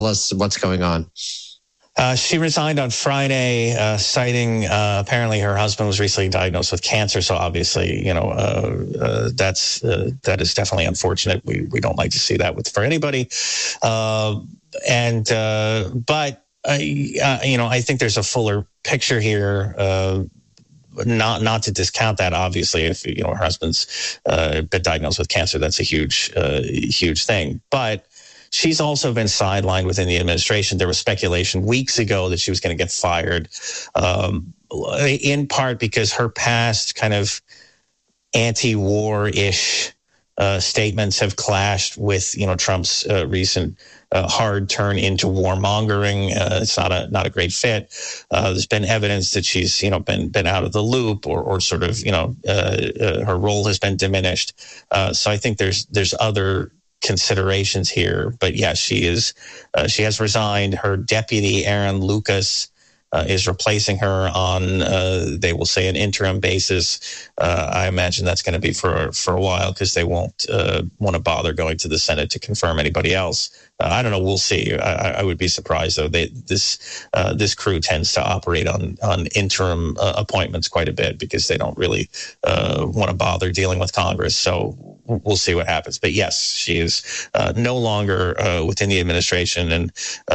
us what's going on. She resigned on Friday, citing apparently her husband was recently diagnosed with cancer. So obviously, that is definitely unfortunate. We don't like to see that for anybody. But I think there's a fuller picture here. Not to discount that, obviously, if her husband's been diagnosed with cancer, that's a huge thing. But she's also been sidelined within the administration. There was speculation weeks ago that she was going to get fired, in part because her past kind of anti-war-ish statements have clashed with Trump's recent hard turn into warmongering. It's not a great fit. There's been evidence that she's been out of the loop or sort of her role has been diminished. So I think there's other considerations here, but yes, she has resigned. Her deputy Aaron Lucas is replacing her on they will say an interim basis. I imagine that's going to be for a while because they won't want to bother going to the Senate to confirm anybody else. I don't know. We'll see. I would be surprised though. This crew tends to operate on interim appointments quite a bit because they don't really want to bother dealing with Congress. So we'll see what happens. But yes, she is no longer within the administration, and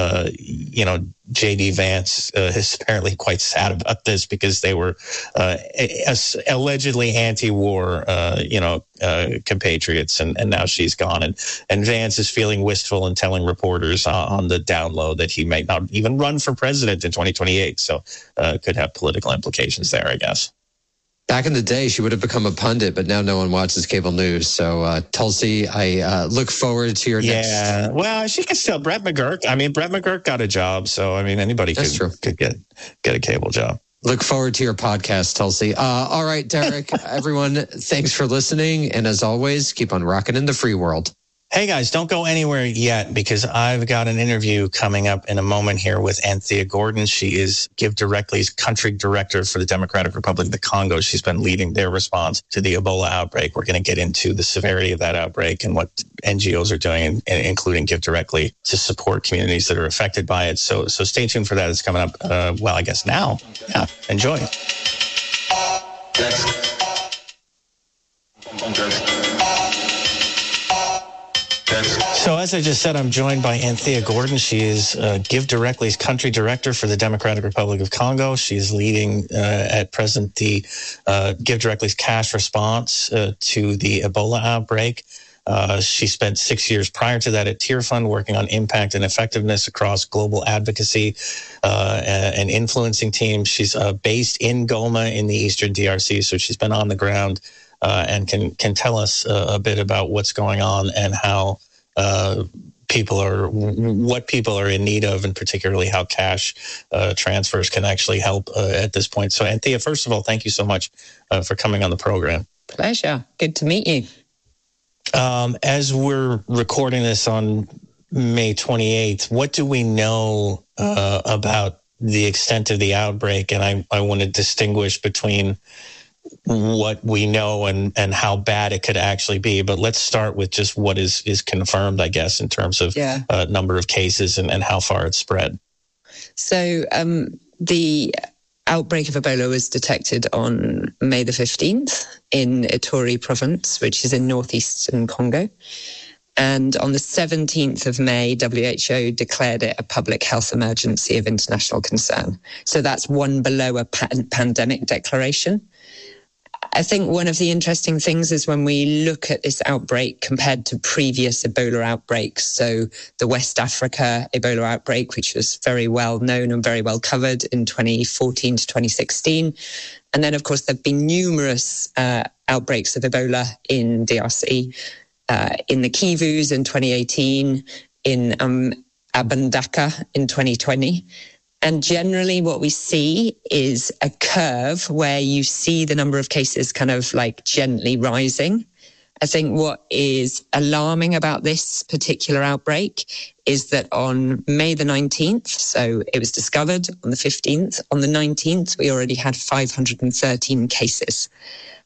J.D. Vance is apparently quite sad about this because they were allegedly anti-war, compatriots, and now she's gone, and Vance is feeling wistful and telling reporters on the down low that he might not even run for president in 2028. So could have political implications there, I guess. Back in the day, she would have become a pundit, but now no one watches cable news. So, Tulsi, I look forward to your next... Yeah, well, she can still... Brett McGurk got a job, so, anybody could get a cable job. Look forward to your podcast, Tulsi. All right, Derek, everyone, thanks for listening. And as always, keep on rocking in the free world. Hey, guys, don't go anywhere yet because I've got an interview coming up in a moment here with Anthea Gordon. She is Give Directly's country director for the Democratic Republic of the Congo. She's been leading their response to the Ebola outbreak. We're going to get into the severity of that outbreak and what NGOs are doing, including Give Directly, to support communities that are affected by it. So stay tuned for that. It's coming up, I guess now. Yeah, enjoy. So as I just said, I'm joined by Anthea Gordon. She is Give Directly's country director for the Democratic Republic of Congo. She's leading at present the Give Directly's cash response to the Ebola outbreak. She spent 6 years prior to that at Tear Fund working on impact and effectiveness across global advocacy and influencing teams. She's based in Goma in the Eastern DRC, so she's been on the ground and can tell us a bit about what's going on and how what people are in need of, and particularly how cash transfers can actually help at this point. So, Anthea, first of all, thank you so much for coming on the program. Pleasure. Good to meet you. As we're recording this on May 28th, what do we know about the extent of the outbreak? And I want to distinguish between what we know and how bad it could actually be. But let's start with just what is confirmed, I guess, in terms of number of cases and how far it's spread. So the outbreak of Ebola was detected on May the 15th in Ituri province, which is in northeastern Congo. And on the 17th of May, WHO declared it a public health emergency of international concern. So that's one below a pandemic declaration. I think one of the interesting things is when we look at this outbreak compared to previous Ebola outbreaks. So the West Africa Ebola outbreak, which was very well known and very well covered in 2014 to 2016. And then, of course, there have been numerous outbreaks of Ebola in DRC, in the Kivus in 2018, in Abandaka in 2020. And generally what we see is a curve where you see the number of cases kind of like gently rising. I think what is alarming about this particular outbreak is that on May the 19th, so it was discovered on the 15th, on the 19th, we already had 513 cases.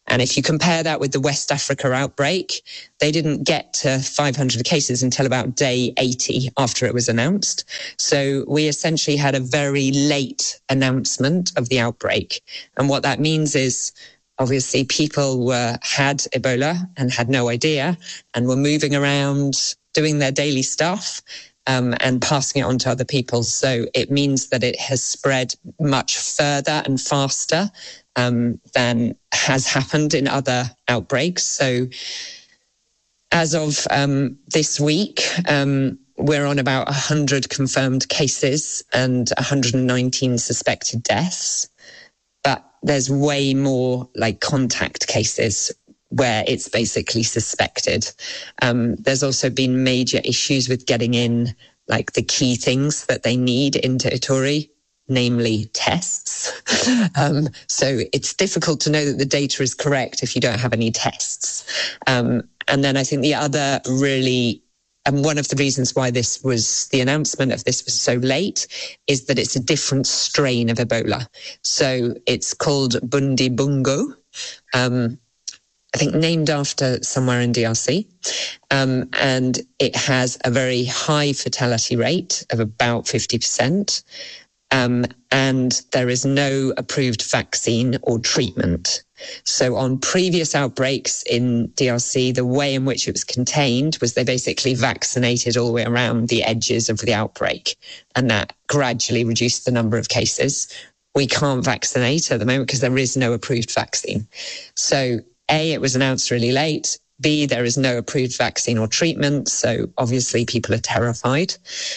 And if you compare that with the West Africa outbreak, they didn't get to 500 cases until about day 80 after it was announced. So we essentially had a very late announcement of the outbreak. And what that means is, obviously, people had Ebola and had no idea and were moving around, doing their daily stuff, and passing it on to other people. So it means that it has spread much further and faster than has happened in other outbreaks. So as of this week, we're on about 100 confirmed cases and 119 suspected deaths. But there's way more like contact cases where it's basically suspected. There's also been major issues with getting in like the key things that they need into Ituri, namely tests. So it's difficult to know that the data is correct if you don't have any tests. And then I think the other really, and one of the reasons why the announcement of this was so late is that it's a different strain of Ebola. So it's called Bundibungo, I think named after somewhere in DRC. And it has a very high fatality rate of about 50%. And there is no approved vaccine or treatment. So on previous outbreaks in DRC, the way in which it was contained was they basically vaccinated all the way around the edges of the outbreak. And that gradually reduced the number of cases. We can't vaccinate at the moment because there is no approved vaccine. So A, it was announced really late. B, there is no approved vaccine or treatment. So obviously people are terrified.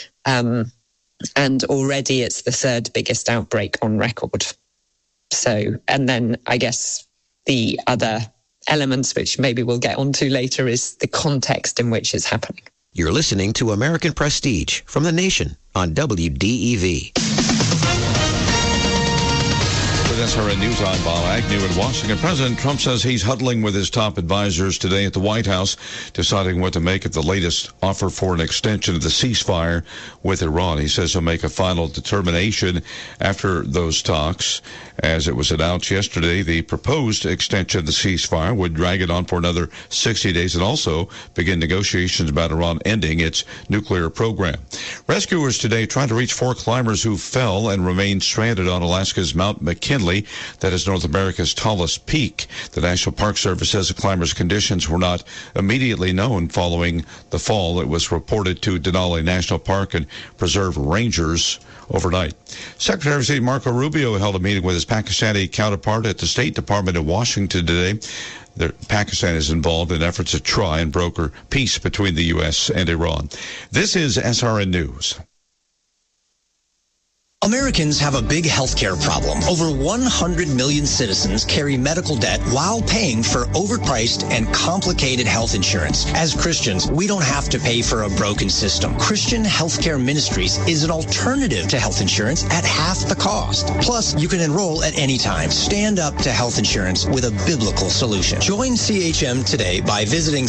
And already it's the third biggest outbreak on record. So, and then I guess the other elements, which maybe we'll get onto later, is the context in which it's happening. You're listening to American Prestige from The Nation on WDEV. With SRN News, I'm Bob Agnew in Washington. President Trump says he's huddling with his top advisors today at the White House, deciding what to make of the latest offer for an extension of the ceasefire with Iran. He says he'll make a final determination after those talks. As it was announced yesterday, the proposed extension of the ceasefire would drag it on for another 60 days and also begin negotiations about Iran ending its nuclear program. Rescuers today tried to reach 4 climbers who fell and remained stranded on Alaska's Mount McKinley. That is North America's tallest peak. The National Park Service says the climbers' conditions were not immediately known following the fall. It was reported to Denali National Park and Preserve rangers overnight. Secretary of State Marco Rubio held a meeting with his Pakistani counterpart at the State Department in Washington today. Pakistan is involved in efforts to try and broker peace between the U.S. and Iran. This is SRN News. Americans have a big healthcare problem. Over 100 million citizens carry medical debt while paying for overpriced and complicated health insurance. As Christians, we don't have to pay for a broken system. Christian Healthcare Ministries is an alternative to health insurance at half the cost. Plus, you can enroll at any time. Stand up to health insurance with a biblical solution. Join CHM today by visiting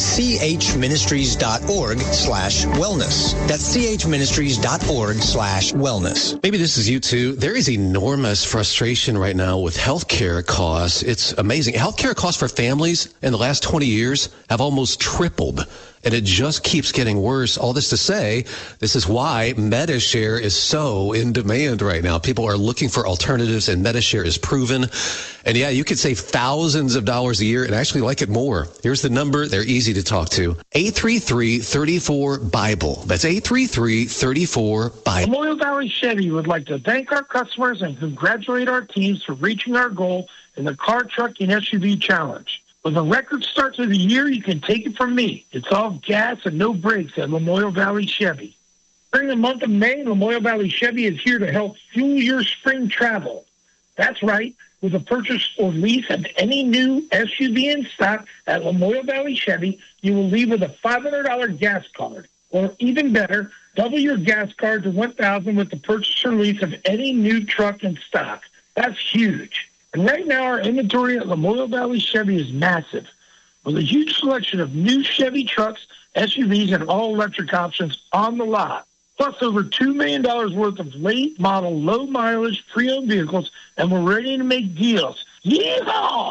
chministries.org/wellness. That's chministries.org/wellness. Maybe this is you too. There is enormous frustration right now with healthcare costs. It's amazing. Healthcare costs for families in the last 20 years have almost tripled, and it just keeps getting worse. All this to say, this is why Medi-Share is so in demand right now. People are looking for alternatives, and Medi-Share is proven. And yeah, you could save thousands of dollars a year and actually like it more. Here's the number. They're easy to talk to. 833-34-BIBLE. That's 833-34-BIBLE. Memorial Valley Chevy would like to thank our customers and congratulate our teams for reaching our goal in the Car, Truck, and SUV Challenge. With a record start to the year, you can take it from me. It's all gas and no brakes at Memorial Valley Chevy. During the month of May, Memorial Valley Chevy is here to help fuel your spring travel. That's right. With a purchase or lease of any new SUV in stock at Memorial Valley Chevy, you will leave with a $500 gas card. Or even better, double your gas card to $1,000 with the purchase or lease of any new truck in stock. That's huge. And right now, our inventory at Memorial Valley Chevy is massive, with a huge selection of new Chevy trucks, SUVs, and all-electric options on the lot. Plus over $2 million worth of late-model, low-mileage, pre-owned vehicles, and we're ready to make deals. Yeehaw!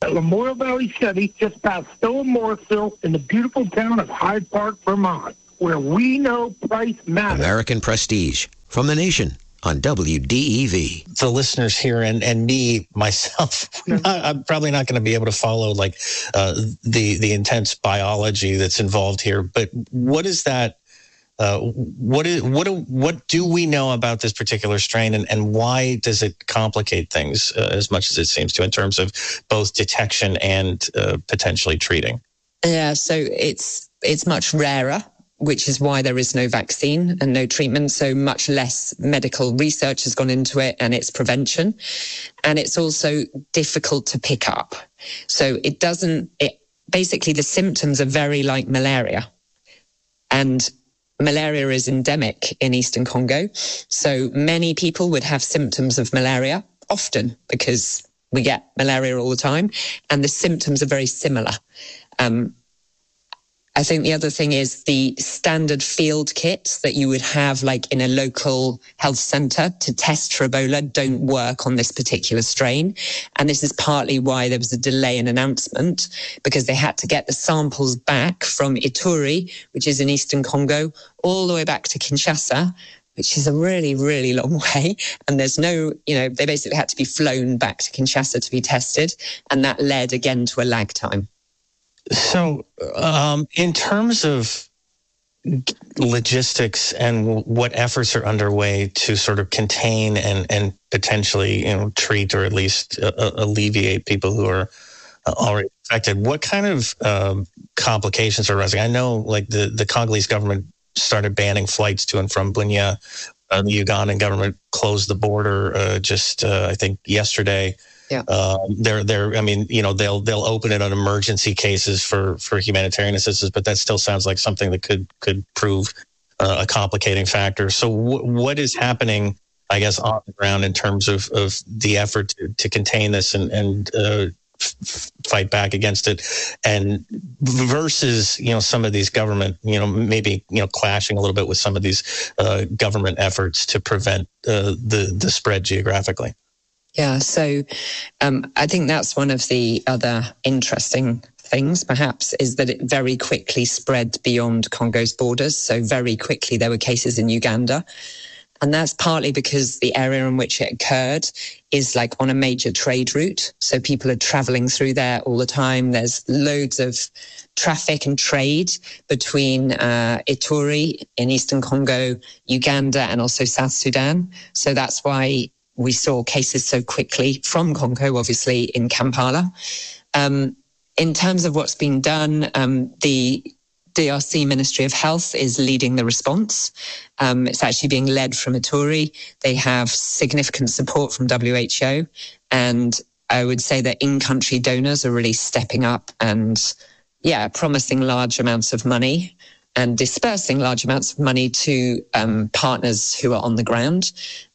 at Memorial Valley Study just past Stowe and Morrisville in the beautiful town of Hyde Park, Vermont, where we know price matters. American Prestige from the Nation on WDEV. The listeners here and me, myself, I'm probably not going to be able to follow like the intense biology that's involved here. But what is that? What do we know about this particular strain, and why does it complicate things as much as it seems to in terms of both detection and potentially treating? Yeah, so it's much rarer, which is why there is no vaccine and no treatment. So much less medical research has gone into it and its prevention. And it's also difficult to pick up. So basically the symptoms are very like malaria. And malaria is endemic in Eastern Congo. So many people would have symptoms of malaria often because we get malaria all the time. And the symptoms are very similar. I think the other thing is the standard field kits that you would have like in a local health center to test for Ebola don't work on this particular strain. And this is partly why there was a delay in announcement, because they had to get the samples back from Ituri, which is in Eastern Congo, all the way back to Kinshasa, which is a really, really long way. And there's no, they basically had to be flown back to Kinshasa to be tested. And that led again to a lag time. So in terms of logistics and what efforts are underway to sort of contain and potentially, treat or at least alleviate people who are already affected, what kind of complications are arising? I know like the Congolese government started banning flights to and from Bunia. The Ugandan government closed the border I think yesterday. Yeah. They'll open it on emergency cases for humanitarian assistance, but that still sounds like something that could prove a complicating factor. So what is happening, I guess, on the ground in terms of the effort to contain this and fight back against it, and versus, some of these government, maybe, clashing a little bit with some of these government efforts to prevent the spread geographically? Yeah, so I think that's one of the other interesting things, perhaps, is that it very quickly spread beyond Congo's borders. So very quickly there were cases in Uganda. And that's partly because the area in which it occurred is like on a major trade route. So people are traveling through there all the time. There's loads of traffic and trade between Ituri in Eastern Congo, Uganda, and also South Sudan. So that's why we saw cases so quickly from Congo, obviously, in Kampala. In terms of what's been done, the DRC Ministry of Health is leading the response. It's actually being led from Ituri. They have significant support from WHO. And I would say that in-country donors are really stepping up and, promising large amounts of money and dispersing large amounts of money to partners who are on the ground.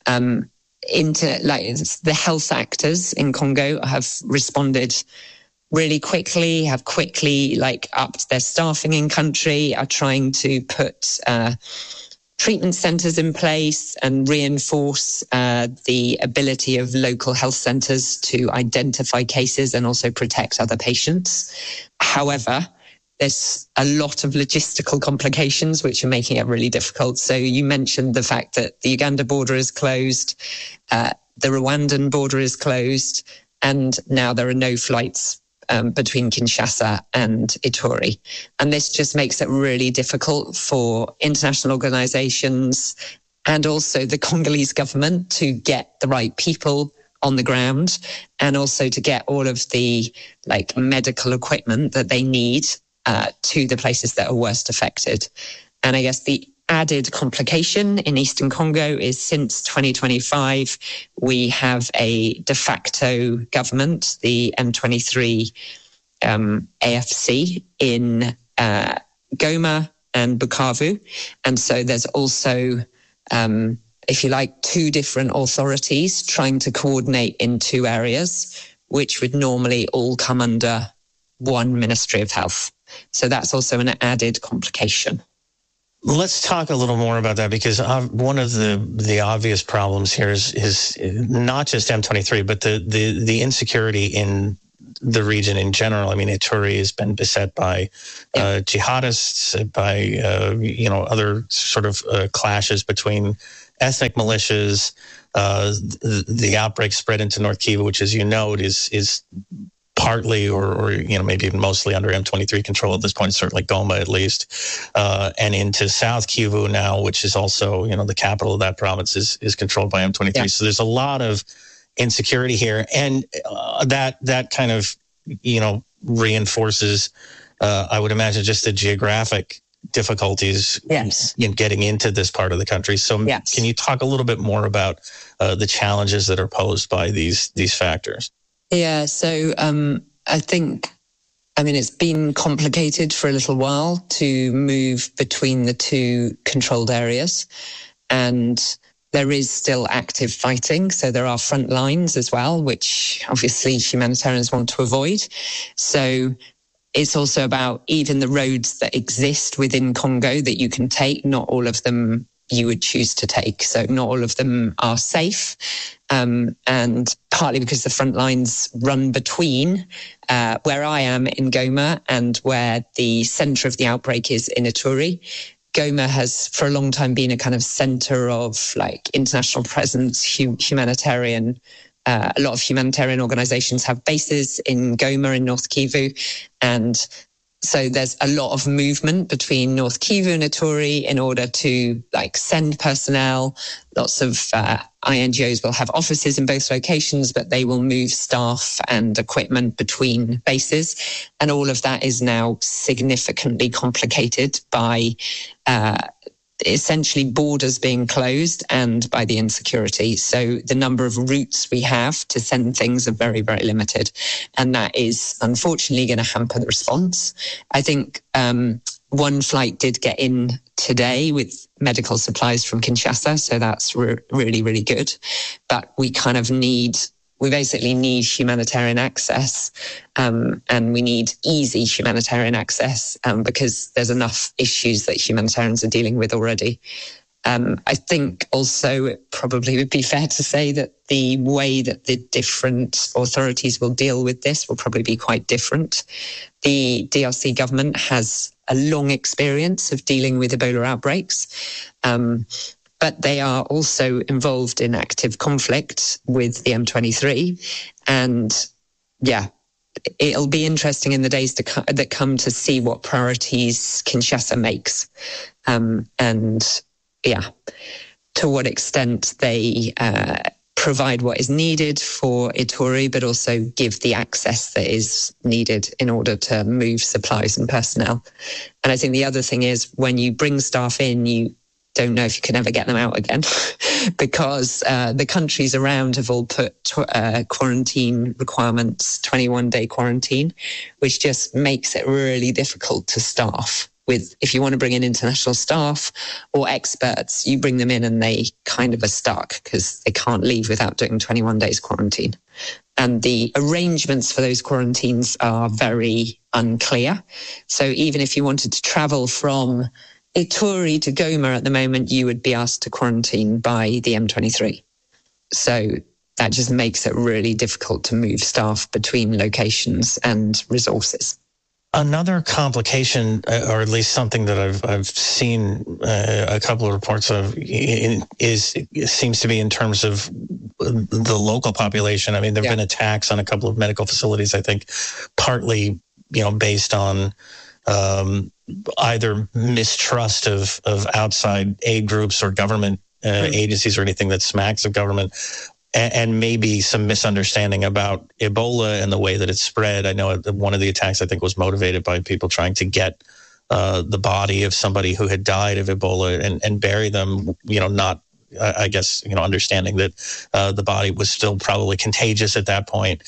The health actors in Congo have responded really quickly, have quickly upped their staffing in country, are trying to put treatment centers in place and reinforce the ability of local health centers to identify cases and also protect other patients. However, there's a lot of logistical complications which are making it really difficult. So you mentioned the fact that the Uganda border is closed, the Rwandan border is closed, and now there are no flights between Kinshasa and Ituri. And this just makes it really difficult for international organizations and also the Congolese government to get the right people on the ground and also to get all of the medical equipment that they need to the places that are worst affected. And I guess the added complication in Eastern Congo is since 2025, we have a de facto government, the M23 AFC in Goma and Bukavu. And so there's also, if you like, two different authorities trying to coordinate in two areas, which would normally all come under one Ministry of Health. So that's also an added complication. Let's talk a little more about that, because one of the obvious problems here is not just M23, but the insecurity in the region in general. I mean, Ituri has been beset by jihadists, by other sort of clashes between ethnic militias. The outbreak spread into North Kivu, which, as you know, is partly or maybe even mostly under M23 control at this point, certainly Goma at least, and into South Kivu now, which is also, the capital of that province is controlled by M23. Yeah. So there's a lot of insecurity here, and that kind of, reinforces, I would imagine, just the geographic difficulties in getting into this part of the country. So can you talk a little bit more about the challenges that are posed by these factors? Yeah, so I think, it's been complicated for a little while to move between the two controlled areas, and there is still active fighting. So there are front lines as well, which obviously humanitarians want to avoid. So it's also about even the roads that exist within Congo that you can take. Not all of them you would choose to take. So not all of them are safe. And partly because the front lines run between where I am in Goma and where the center of the outbreak is in Ituri. Goma has for a long time been a kind of center of international presence, humanitarian. A lot of humanitarian organizations have bases in Goma in North Kivu. And so there's a lot of movement between North Kivu and Ituri in order to send personnel. Lots of INGOs will have offices in both locations, but they will move staff and equipment between bases. And all of that is now significantly complicated by essentially borders being closed and by the insecurity. So the number of routes we have to send things are very, very limited. And that is unfortunately going to hamper the response. I think one flight did get in today with medical supplies from Kinshasa. So that's really, really good. But we basically need humanitarian access, and we need easy humanitarian access because there's enough issues that humanitarians are dealing with already. I think also it probably would be fair to say that the way that the different authorities will deal with this will probably be quite different. The DRC government has a long experience of dealing with Ebola outbreaks. But they are also involved in active conflict with the M23. And it'll be interesting in the days that come to see what priorities Kinshasa makes. To what extent they provide what is needed for Ituri, but also give the access that is needed in order to move supplies and personnel. And I think the other thing is when you bring staff in, you don't know if you can ever get them out again because the countries around have all put quarantine requirements, 21-day quarantine, which just makes it really difficult to staff with. If you want to bring in international staff or experts, you bring them in and they kind of are stuck because they can't leave without doing 21 days quarantine. And the arrangements for those quarantines are very unclear. So even if you wanted to travel from Ituri to Goma at the moment, you would be asked to quarantine by the M23. So that just makes it really difficult to move staff between locations and resources. Another complication, or at least something that I've seen a couple of reports of, seems to be in terms of the local population. I mean, there have been attacks on a couple of medical facilities, I think, partly, based on either mistrust of outside aid groups or government agencies or anything that smacks of government, and maybe some misunderstanding about Ebola and the way that it's spread. I know one of the attacks, I think, was motivated by people trying to get the body of somebody who had died of Ebola and bury them, not, I guess, understanding that the body was still probably contagious at that point.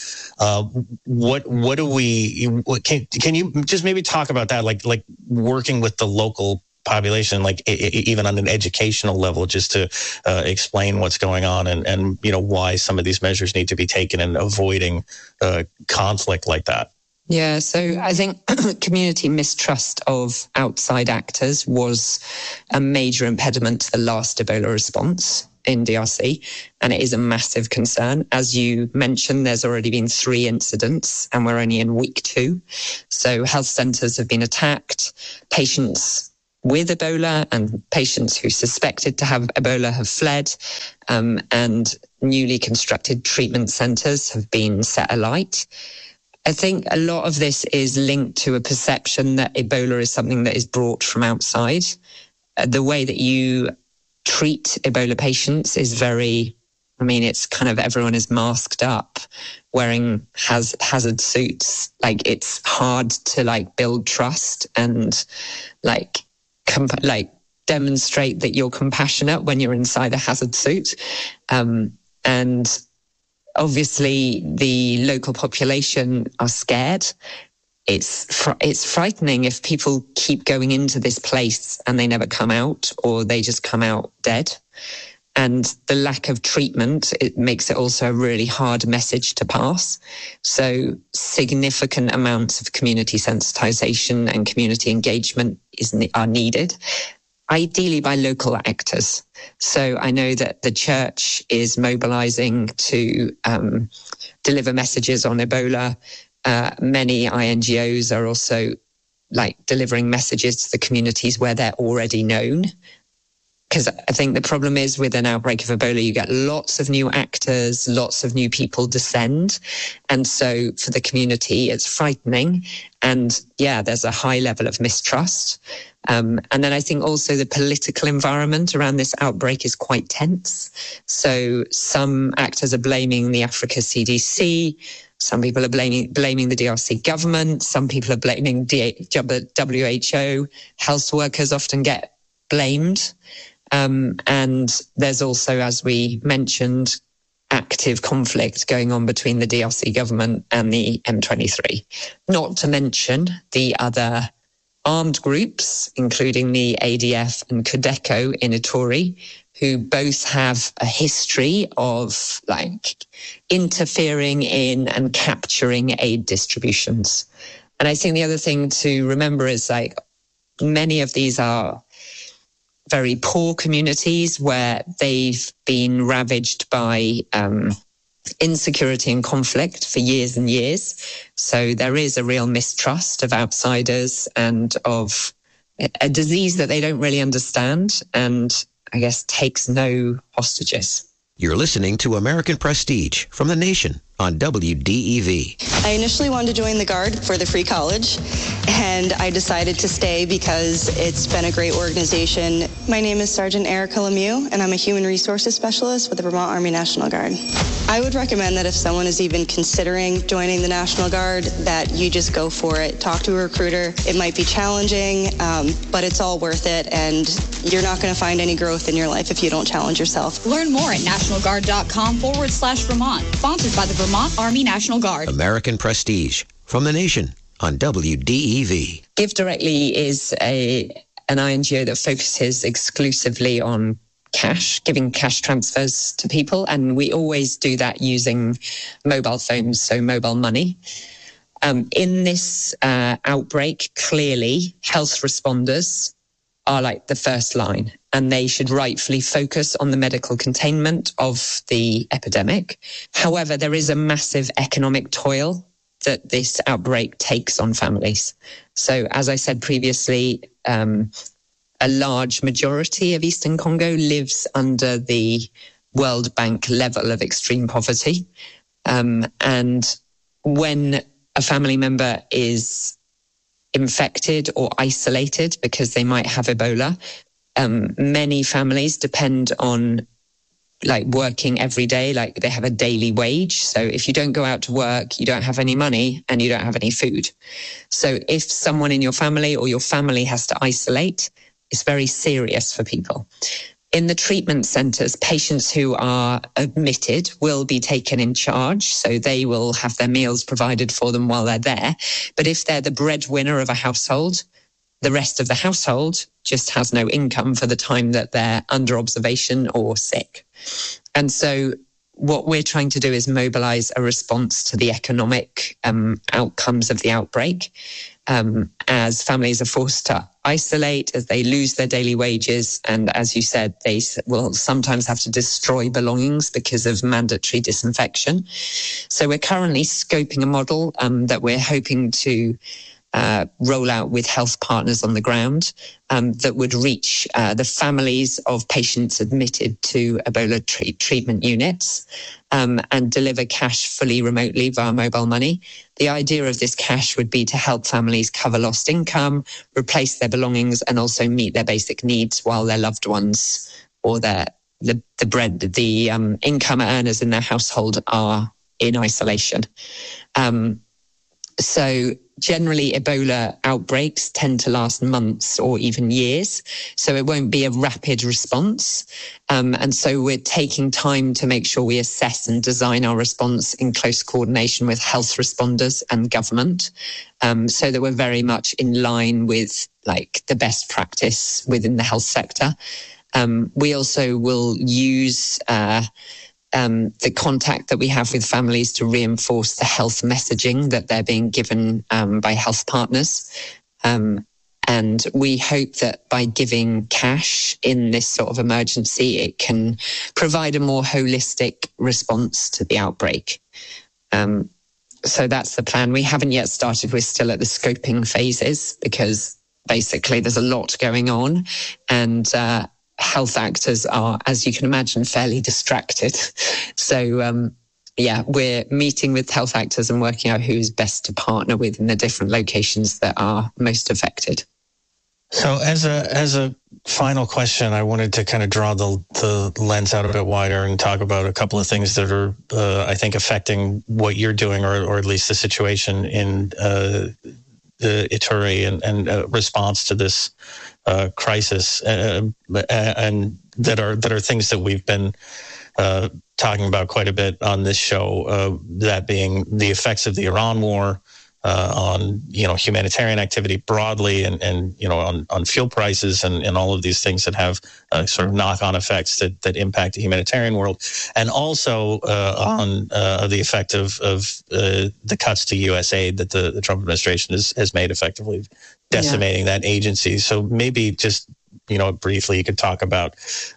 Can you just maybe talk about that, like working with the local population, even on an educational level, just to explain what's going on and why some of these measures need to be taken in avoiding conflict like that? Yeah, so I think community mistrust of outside actors was a major impediment to the last Ebola response. in DRC, and it is a massive concern. As you mentioned, there's already been 3 incidents, and we're only in week 2. So health centers have been attacked. Patients with Ebola and patients who suspected to have Ebola have fled, and newly constructed treatment centers have been set alight. I think a lot of this is linked to a perception that Ebola is something that is brought from outside. The way that you treat Ebola patients is it's kind of everyone is masked up, wearing hazard suits. Like, it's hard to build trust and demonstrate that you're compassionate when you're inside a hazard suit. And obviously, the local population are scared. It's frightening if people keep going into this place and they never come out, or they just come out dead. And the lack of treatment, it makes it also a really hard message to pass. So significant amounts of community sensitization and community engagement are needed, ideally by local actors. So I know that the church is mobilizing to deliver messages on Ebola. Many INGOs are also delivering messages to the communities where they're already known. Because I think the problem is, with an outbreak of Ebola, you get lots of new actors, lots of new people descend. And so for the community, it's frightening. And there's a high level of mistrust. And then I think also the political environment around this outbreak is quite tense. So some actors are blaming the Africa CDC. Some people are blaming the DRC government. Some people are blaming WHO. Health workers often get blamed. And there's also, as we mentioned, active conflict going on between the DRC government and the M23. Not to mention the other armed groups, including the ADF and Codeco in Ituri, who both have a history of interfering in and capturing aid distributions. And I think the other thing to remember is many of these are very poor communities where they've been ravaged by insecurity and conflict for years and years. So there is a real mistrust of outsiders and of a disease that they don't really understand, and I guess takes no hostages. You're listening to American Prestige from The Nation on WDEV. I initially wanted to join the Guard for the free college, and I decided to stay because it's been a great organization. My name is Sergeant Erica Lemieux, and I'm a Human Resources Specialist with the Vermont Army National Guard. I would recommend that if someone is even considering joining the National Guard, that you just go for it. Talk to a recruiter. It might be challenging, but it's all worth it, and you're not going to find any growth in your life if you don't challenge yourself. Learn more at nationalguard.com/Vermont. Sponsored by the Vermont Army National Guard. American Prestige from The Nation on WDEV. Give Directly is an INGO that focuses exclusively on cash, giving cash transfers to people. And we always do that using mobile phones, so mobile money. In this outbreak, clearly, health responders are the first line, and they should rightfully focus on the medical containment of the epidemic. However, there is a massive economic toil that this outbreak takes on families. So, as I said previously, a large majority of Eastern Congo lives under the World Bank level of extreme poverty. And when a family member is infected or isolated because they might have Ebola, many families depend on working every day, they have a daily wage. So if you don't go out to work, you don't have any money and you don't have any food. So if someone in your family or your family has to isolate, it's very serious for people. In the treatment centres, patients who are admitted will be taken in charge, so they will have their meals provided for them while they're there. But if they're the breadwinner of a household, the rest of the household just has no income for the time that they're under observation or sick. And so what we're trying to do is mobilise a response to the economic outcomes of the outbreak. as families are forced to isolate, as they lose their daily wages. And as you said, they will sometimes have to destroy belongings because of mandatory disinfection. So we're currently scoping a model that we're hoping to roll out with health partners on the ground that would reach the families of patients admitted to Ebola treatment units and deliver cash fully remotely via mobile money. The idea of this cash would be to help families cover lost income, replace their belongings, and also meet their basic needs while their loved ones or the income earners in their household are in isolation. So generally, Ebola outbreaks tend to last months or even years, so it won't be a rapid response. And so we're taking time to make sure we assess and design our response in close coordination with health responders and government, so that we're very much in line with like the best practice within the health sector. We also will use the contact that we have with families to reinforce the health messaging that they're being given by health partners. And we hope that by giving cash in this sort of emergency, it can provide a more holistic response to the outbreak. So that's the plan. We haven't yet started. We're still at the scoping phases because basically there's a lot going on, and health actors are, as you can imagine, fairly distracted. So, we're meeting with health actors and working out who's best to partner with in the different locations that are most affected. So as a final question, I wanted to kind of draw the lens out a bit wider and talk about a couple of things that are, I think, affecting what you're doing, or at least the situation in the Ituri and response to this crisis, and that are things that we've been talking about quite a bit on this show. That being the effects of the Iran war on humanitarian activity broadly, and on fuel prices and all of these things that have sort of knock-on effects that impact the humanitarian world, and also on the effect of the cuts to U.S. aid that the Trump administration has made, effectively decimating that agency. So maybe just briefly you could talk about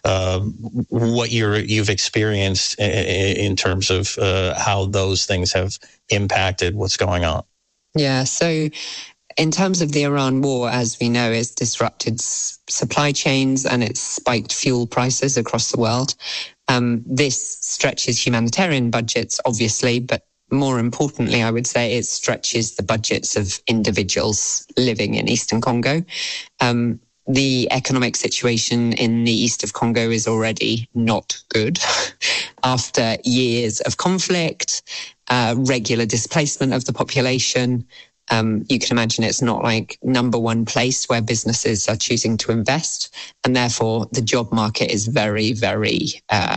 what you've experienced in terms of how those things have impacted what's going on. Yeah, so in terms of the Iran war, as we know, it's disrupted supply chains and it's spiked fuel prices across the world. This stretches humanitarian budgets, obviously, but more importantly, I would say it stretches the budgets of individuals living in Eastern Congo. The economic situation in the east of Congo is already not good after years of conflict, regular displacement of the population. You can imagine it's not like number one place where businesses are choosing to invest, and therefore the job market is very, very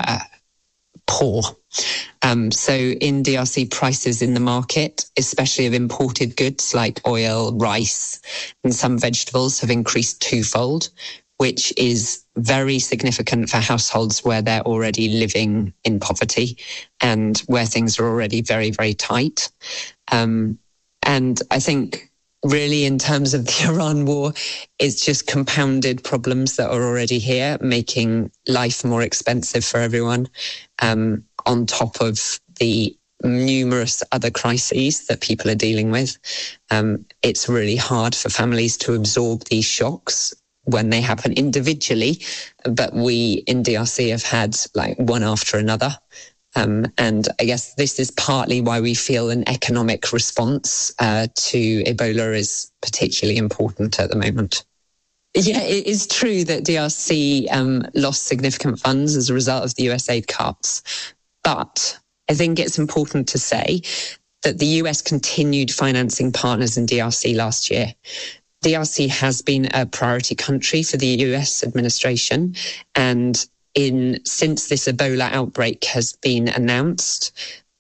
poor. So in DRC, prices in the market, especially of imported goods like oil, rice, and some vegetables, have increased twofold, which is very significant for households where they're already living in poverty and where things are already very, very tight. And I think really in terms of the Iran war, it's just compounded problems that are already here, making life more expensive for everyone, on top of the numerous other crises that people are dealing with. It's really hard for families to absorb these shocks when they happen individually, but we in DRC have had like one after another. And I guess this is partly why we feel an economic response to Ebola is particularly important at the moment. Yeah, it is true that DRC lost significant funds as a result of the US aid cuts. But I think it's important to say that the US continued financing partners in DRC last year. DRC has been a priority country for the US administration, and since this Ebola outbreak has been announced,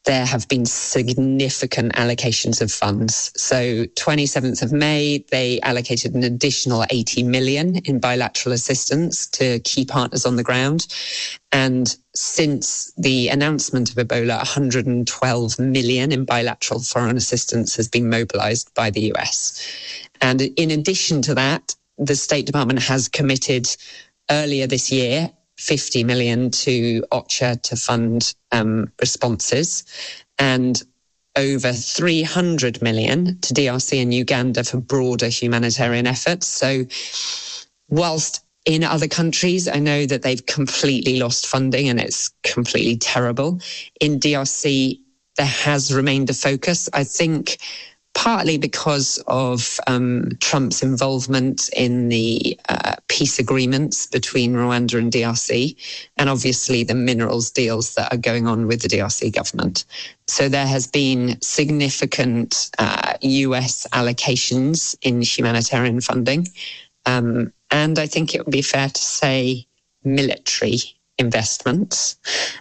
there have been significant allocations of funds. So 27th of May, they allocated an additional 80 million in bilateral assistance to key partners on the ground. And since the announcement of Ebola, 112 million in bilateral foreign assistance has been mobilized by the US. And in addition to that, the State Department has committed earlier this year 50 million to OCHA to fund responses, and over 300 million to DRC and Uganda for broader humanitarian efforts. So whilst in other countries, I know that they've completely lost funding and it's completely terrible, in DRC, there has remained a focus. I think partly because of Trump's involvement in the peace agreements between Rwanda and DRC, and obviously the minerals deals that are going on with the DRC government. So there has been significant US allocations in humanitarian funding. And I think it would be fair to say military investments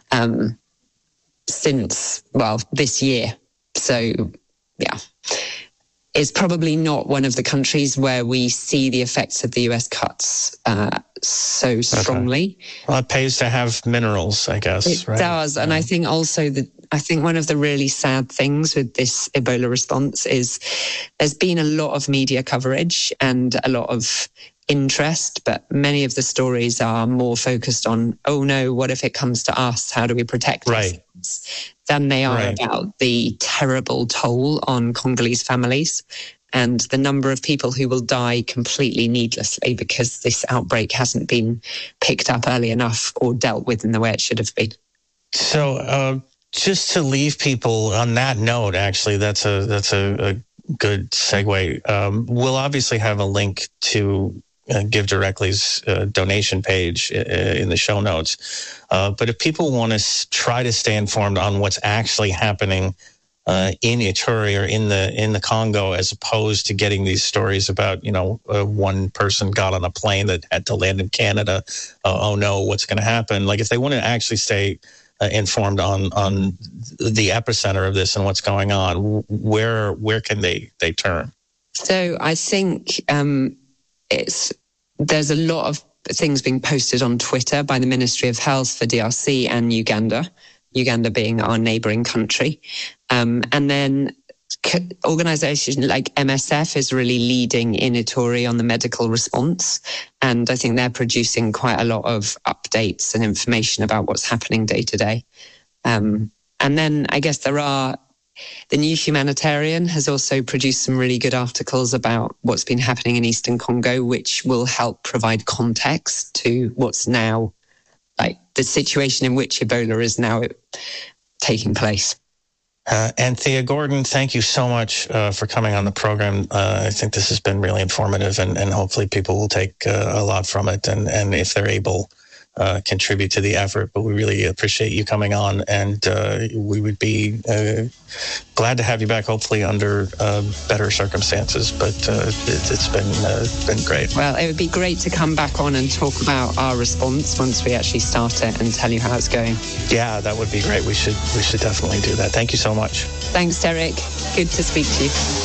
since, well, this year. So, yeah. It's probably not one of the countries where we see the effects of the US cuts so strongly. Okay. Well, it pays to have minerals, I guess. It does. And I think also I think one of the really sad things with this Ebola response is there's been a lot of media coverage and a lot of interest, but many of the stories are more focused on, oh no, what if it comes to us? How do we protect ourselves? Than they are about the terrible toll on Congolese families and the number of people who will die completely needlessly because this outbreak hasn't been picked up early enough or dealt with in the way it should have been. So just to leave people on that note, actually, that's a good segue. We'll obviously have a link to Give Directly's donation page in the show notes. But if people want to try to stay informed on what's actually happening in Ituri or in the Congo, as opposed to getting these stories about, one person got on a plane that had to land in Canada. Oh no, what's going to happen? Like if they want to actually stay informed on the epicenter of this and what's going on, where can they turn? So I think there's a lot of things being posted on Twitter by the Ministry of Health for DRC and Uganda being our neighboring country. And then organizations like MSF is really leading in Ituri on the medical response. And I think they're producing quite a lot of updates and information about what's happening day to day. And then I guess the New Humanitarian has also produced some really good articles about what's been happening in Eastern Congo, which will help provide context to what's now, like the situation in which Ebola is now taking place. Anthea Gordon, thank you so much for coming on the program. I think this has been really informative, and hopefully people will take a lot from it, and if they're able, contribute to the effort. But we really appreciate you coming on, and we would be glad to have you back, hopefully under better circumstances. But it's been great. Well, it would be great to come back on and talk about our response once we actually start it and tell you how it's going. Yeah, that would be great. We should definitely do that. Thank you so much. Thanks, Derek. Good to speak to you.